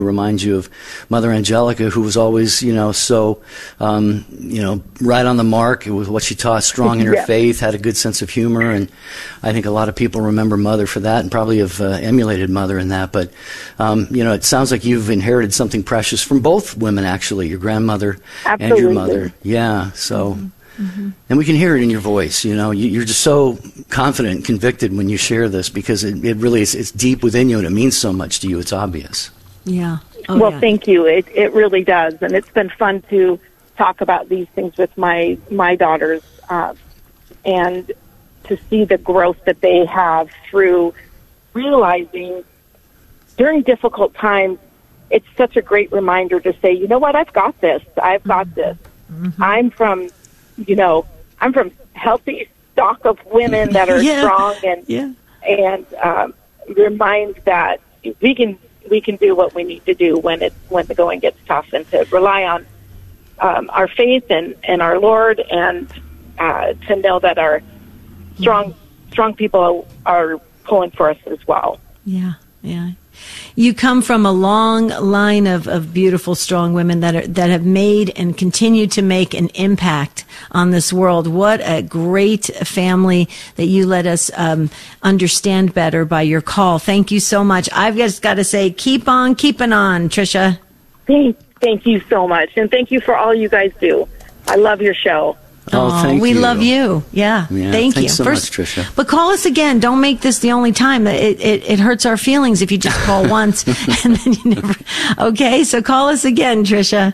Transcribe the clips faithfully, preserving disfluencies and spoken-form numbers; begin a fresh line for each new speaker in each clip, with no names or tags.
Remind you of Mother Angelica, who was always, you know, so, um, you know, right on the mark with what she taught, strong in her yeah. faith, had a good sense of humor, and I think a lot of people remember Mother for that and probably have uh, emulated Mother in that. But, um, you know, it sounds like you've inherited something precious from both women, actually, your grandmother
Absolutely.
and your mother. Yeah, so... Mm-hmm. Mm-hmm. And we can hear it in your voice, you know. You, you're just so confident and convicted when you share this because it, it really is, it's deep within you and it means so much to you. It's obvious.
Yeah. Oh,
well,
yeah.
thank you. It it really does, and it's been fun to talk about these things with my my daughters, uh, and to see the growth that they have through realizing during difficult times. It's such a great reminder to say, you know what, I've got this. I've got mm-hmm. this. Mm-hmm. I'm from, you know, I'm from healthy stock of women that are
yeah.
strong and
yeah.
and um, remind that we can. we can do what we need to do when it when the going gets tough, and to rely on um, our faith and, and our Lord, and uh, to know that our strong strong people are pulling for us as well.
Yeah, yeah. You come from a long line of, of beautiful, strong women that are that have made and continue to make an impact on this world. What a great family that you let us um, understand better by your call. Thank you so much. I've just got to say, keep on keeping on, Tricia.
Thank, thank you so much, and thank you for all you guys do. I love your show.
Oh, thank
we
you.
love you. Yeah,
yeah
thank you.
Thanks so
First,
much, Tricia.
But call us again. Don't make this the only time. It, it it hurts our feelings if you just call once and then you never. Okay, so call us again, Tricia.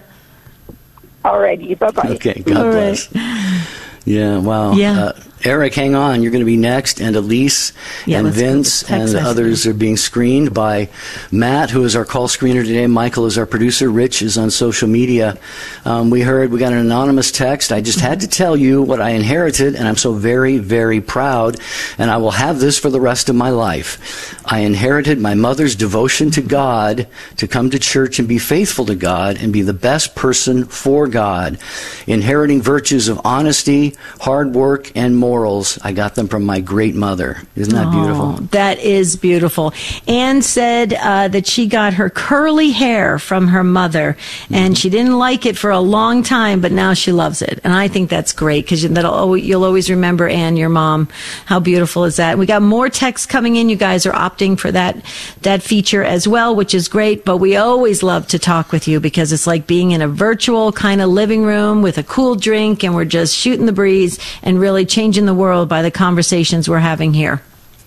All righty. Bye bye.
Okay. God
All
bless.
Right.
Yeah. Wow.
Yeah.
Uh, Eric, hang on. You're going to be next, and Elise
yeah,
and Vince and
message.
others are being screened by Matt, who is our call screener today. Michael is our producer. Rich is on social media. Um, we heard we got an anonymous text. I just had to tell you what I inherited, and I'm so very, very proud, and I will have this for the rest of my life. I inherited my mother's devotion to God, to come to church and be faithful to God and be the best person for God. Inheriting virtues of honesty, hard work, and morals. I got them from my great mother. Isn't that
oh,
beautiful?
That is beautiful. Anne said uh, that she got her curly hair from her mother, and mm-hmm. she didn't like it for a long time, but now she loves it. And I think that's great because you'll always remember, Anne, your mom. How beautiful is that? We got more texts coming in. You guys are opting for that that feature as well, which is great. But we always love to talk with you because it's like being in a virtual kind of living room with a cool drink, and we're just shooting the breeze and really changing the world by the conversations we're having here.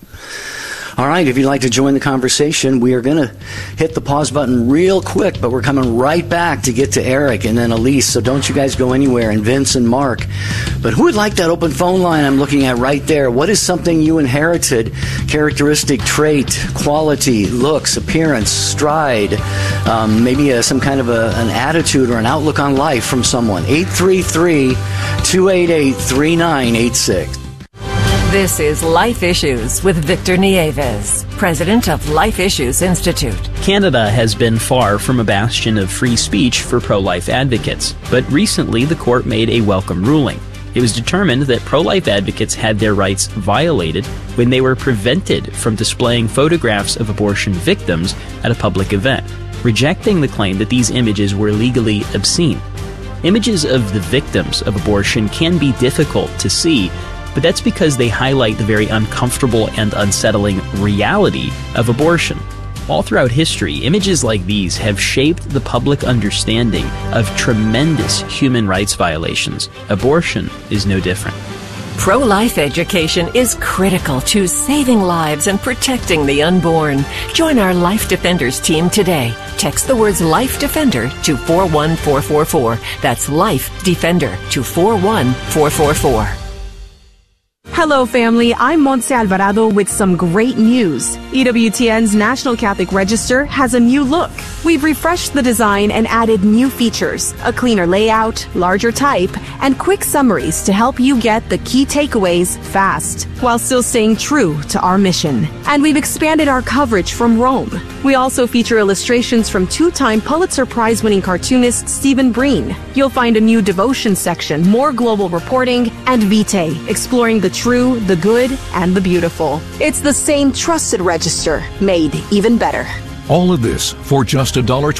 All right, if you'd like to join the conversation, we are going to hit the pause button real quick, but we're coming right back to get to Eric and then Elise, so don't you guys go anywhere, and Vince and Mark. But who would like that open phone line I'm looking at right there? What is something you inherited, characteristic, trait, quality, looks, appearance, stride, um, maybe a, some kind of a, an attitude or an outlook on life from someone? eight three three, two eight eight, three nine eight six.
This is Life Issues with Victor Nieves, president of Life Issues Institute.
Canada has been far from a bastion of free speech for pro-life advocates, but recently the court made a welcome ruling. It was determined that pro-life advocates had their rights violated when they were prevented from displaying photographs of abortion victims at a public event, rejecting the claim that these images were legally obscene. Images of the victims of abortion can be difficult to see, but that's because they highlight the very uncomfortable and unsettling reality of abortion. All throughout history, images like these have shaped the public understanding of tremendous human rights violations. Abortion is no different.
Pro-life education is critical to saving lives and protecting the unborn. Join our Life Defenders team today. Text the words Life Defender to four one four four four. That's Life Defender to four one four four four.
Hello, family. I'm Montse Alvarado with some great news. E W T N's National Catholic Register has a new look. We've refreshed the design and added new features, a cleaner layout, larger type, and quick summaries to help you get the key takeaways fast, while still staying true to our mission. And we've expanded our coverage from Rome. We also feature illustrations from two-time Pulitzer Prize-winning cartoonist Stephen Breen. You'll find a new devotion section, more global reporting, and Vitae, exploring the true, the good, and the beautiful. It's the same trusted register, made even better.
All of this for just a dollar